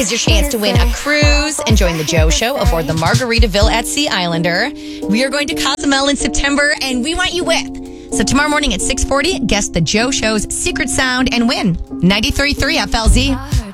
Is your chance to win a cruise and join the Joe Show aboard the Margaritaville at Sea Islander. We are going to Cozumel in September, and we want you with. So tomorrow morning at 6:40, guess the Joe Show's secret sound and win. 93.3 FLZ.